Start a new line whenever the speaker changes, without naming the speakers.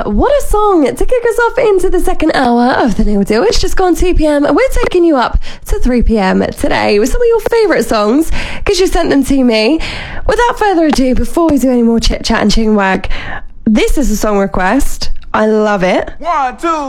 What a song to kick us off into the second hour of the Neil Deal. It's just gone 2 p.m. and we're taking you up to 3 p.m. today with some of your favourite songs because you sent them to me. Without further ado, before we do any more chit chat and ching wag, this is a song request. I love it.
1, 2